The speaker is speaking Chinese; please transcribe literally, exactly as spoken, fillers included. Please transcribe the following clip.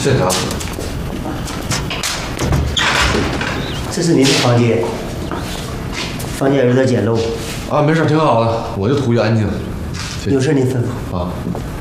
谢谢大哥。 这是您的房间，房间有点简陋。 啊，没事，挺好的，我就图一安静。 有事您吩咐。 啊。